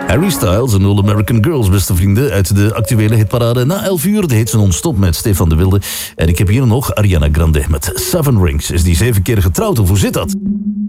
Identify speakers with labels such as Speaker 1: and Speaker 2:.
Speaker 1: Harry Styles en All American Girls, beste vrienden, uit de actuele hitparade. Na 11 uur, de hits non-stop met Stefan de Wilde. En ik heb hier nog Ariana Grande met Seven Rings. Is die 7 keer getrouwd of hoe zit dat?